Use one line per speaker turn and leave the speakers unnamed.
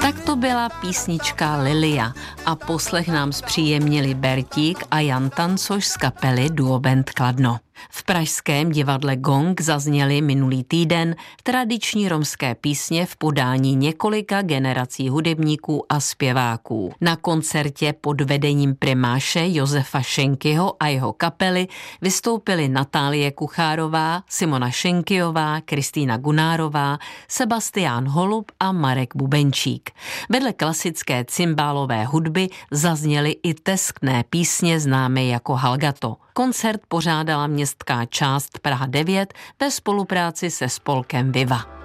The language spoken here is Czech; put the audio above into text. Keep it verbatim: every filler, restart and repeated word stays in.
Tak to byla písnička Lilia a poslech nám zpříjemnili Bertík a Jan Tancoš z kapely Duo Band Kladno. V pražském divadle Gong zazněly minulý týden tradiční romské písně v podání několika generací hudebníků a zpěváků. Na koncertě pod vedením primáše Josefa Šenkyho a jeho kapely vystoupili Natálie Kuchárová, Simona Šenkyová, Kristýna Gunárová, Sebastián Holub a Marek Bubenčík. Vedle klasické cymbálové hudby zazněly i teskné písně známé jako Halgato. Koncert pořádala městská část Praha devět ve spolupráci se spolkem Viva.